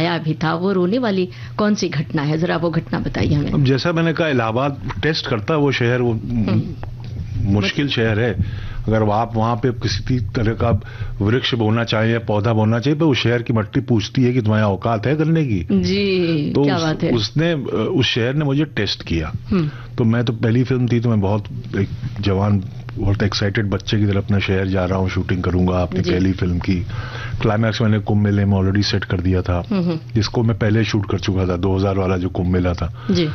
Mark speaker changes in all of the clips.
Speaker 1: आया भी था, वो रोने वाली कौन सी घटना है, जरा वो घटना बताइए हमें।
Speaker 2: अब जैसा मैंने कहा, इलाहाबाद टेस्ट करता है वो शहर, वो मुश्किल शहर है। अगर आप वहां पे किसी तरह का वृक्ष बोना चाहे या पौधा बोना चाहिए तो उस शहर की मिट्टी पूछती है कि तुम्हारी औकात है करने की।
Speaker 1: जी,
Speaker 2: तो
Speaker 1: क्या बात है।
Speaker 2: उसने उस शहर ने मुझे टेस्ट किया। तो मैं तो पहली फिल्म थी, तो मैं बहुत एक जवान, बहुत एक्साइटेड बच्चे की तरह अपना शहर जा रहा हूँ, शूटिंग करूंगा अपनी पहली फिल्म की। क्लाइमैक्स मैंने कुंभ मेले में ऑलरेडी सेट कर दिया था, जिसको मैं पहले शूट कर चुका था, 2000 वाला जो कुंभ मेला था
Speaker 1: जी।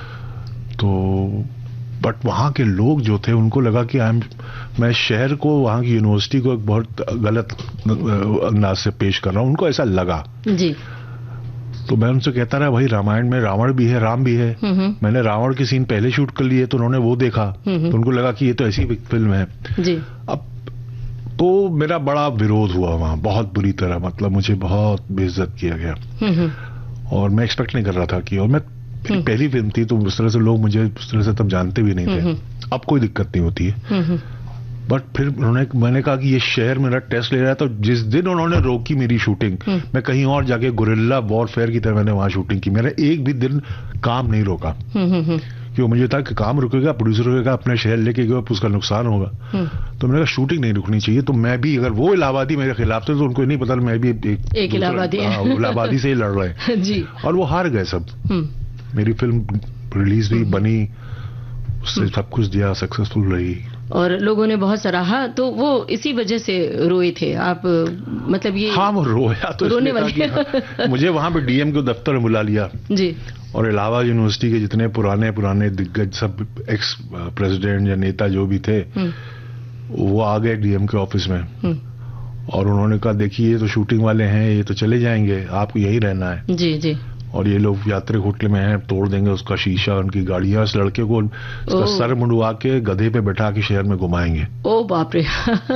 Speaker 2: तो बट वहाँ के लोग जो थे उनको लगा कि मैं शहर को, वहाँ की यूनिवर्सिटी को एक बहुत गलत अंदाज से पेश कर रहा हूँ, उनको ऐसा लगा
Speaker 1: जी।
Speaker 2: तो मैं उनसे कहता रहा, भाई रामायण में रावण भी है, राम भी है। मैंने रावण के सीन पहले शूट कर लिए, तो उन्होंने वो देखा तो उनको लगा कि ये तो ऐसी फिल्म है
Speaker 1: जी।
Speaker 2: अब तो मेरा बड़ा विरोध हुआ वहाँ, बहुत बुरी तरह, मतलब मुझे बहुत बेइज्जत किया गया और मैं एक्सपेक्ट नहीं कर रहा था कि, और मैं पहली फिल्म थी तो उस तरह से लोग मुझे उस तरह से तब जानते भी नहीं थे। अब कोई दिक्कत नहीं होती है, बट फिर मैंने कहा कि ये शहर मेरा टेस्ट ले रहा है। तो जिस दिन उन्होंने रोकी मेरी शूटिंग, मैं कहीं और जाके गुरिल्ला वॉरफेयर की तरह मैंने वहां शूटिंग की। मेरा एक भी दिन काम नहीं रोका, क्यों, मुझे था कि काम रुकेगा, प्रोड्यूसर रुकेगा, अपने शहर लेके गए, उसका नुकसान होगा। तो मैंने कहा शूटिंग नहीं रुकनी चाहिए। तो मैं भी, अगर वो इलाहाबादी मेरे खिलाफ थे तो उनको नहीं पता मैं भी एक इलाहाबादी से ही लड़ रहे
Speaker 1: जी।
Speaker 2: और वो हार गए सब। मेरी फिल्म रिलीज हुई, बनी, उससे सब कुछ दिया, सक्सेसफुल रही
Speaker 1: और लोगों ने बहुत सराहा। तो वो इसी वजह से रोए थे आप, मतलब ये?
Speaker 2: हाँ, वो रोया तो
Speaker 1: रोने वाली
Speaker 2: हाँ, मुझे वहां पे डीएम के दफ्तर में बुला लिया जी। और इलाहाबाद यूनिवर्सिटी के जितने पुराने दिग्गज, सब एक्स प्रेसिडेंट या नेता जो भी थे, वो आ गए डीएम के ऑफिस में और उन्होंने कहा, देखिए ये तो शूटिंग वाले हैं, ये तो चले जाएंगे, आपको यही रहना है। जी जी। और ये लोग यात्री होटल में हैं, तोड़ देंगे उसका शीशा, उनकी गाड़ियां, इस लड़के को उसका सर मुंडवा के गधे पे बैठा के शहर में घुमाएंगे। ओ बाप रे।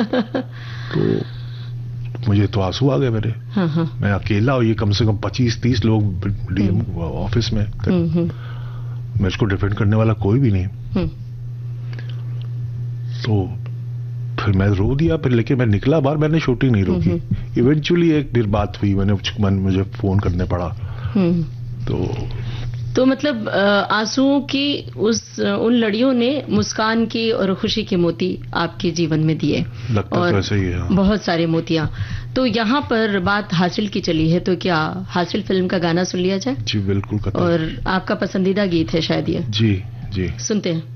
Speaker 2: तो मुझे तो आंसू आ गए मेरे। मैं अकेला, और ये कम से कम 25-30 लोग डीएम ऑफिस में, मैं इसको डिफेंड करने वाला कोई भी नहीं। तो फिर मैं रो दिया, फिर लेके मैं निकला बाहर, मैंने शूटिंग नहीं रोकी। इवेंचुअली एक देर बात हुई, मुझे फोन करने पड़ा। तो मतलब आंसुओं की उन लड़ियों ने मुस्कान की और खुशी के मोती आपके जीवन में दिए, लगता तो ऐसे ही है।
Speaker 1: बहुत सारे मोतियां। तो यहाँ पर बात हासिल की चली है, तो क्या हासिल फिल्म का गाना सुन लिया जाए?
Speaker 2: जी बिल्कुल।
Speaker 1: और आपका पसंदीदा गीत है शायद ये?
Speaker 2: जी जी,
Speaker 1: सुनते हैं।